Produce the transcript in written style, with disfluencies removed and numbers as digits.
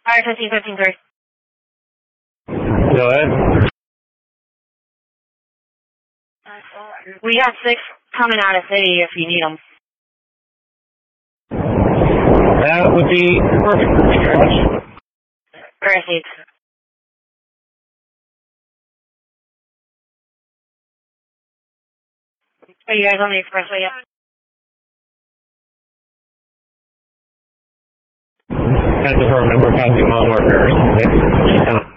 Alright, 15-3. Go ahead. We got 6 coming out of city if you need them. That would be perfect. Thank you very much. Proceed. Are you guys on the expressway yet? I just remember passing on workers.